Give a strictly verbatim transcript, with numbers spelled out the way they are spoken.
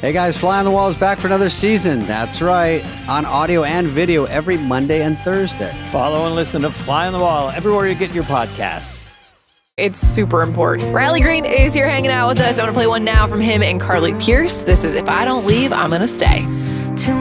Hey guys, Fly on the Wall is back for another season. That's right, on audio and video every Monday and Thursday. Follow and listen to Fly on the Wall everywhere you get your podcasts. It's super important. Riley Green is here hanging out with us. I'm going to play one now from him and Carly Pearce. This is If I Don't Leave, I'm Gonna Stay.